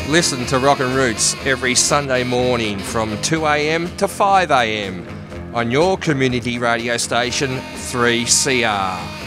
Listen to Rockin' Roots every Sunday morning from 2 a.m. to 5 a.m. on your community radio station 3CR.